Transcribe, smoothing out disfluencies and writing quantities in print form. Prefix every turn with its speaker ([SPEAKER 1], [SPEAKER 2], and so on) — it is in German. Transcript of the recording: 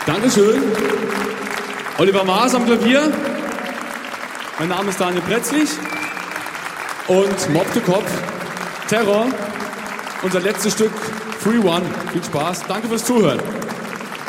[SPEAKER 1] Dankeschön. Oliver Maas am Klavier. Mein Name ist Daniel Pretzlich. Und Mob to Cop, Terror. Unser letztes Stück, Free One. Viel Spaß. Danke fürs Zuhören.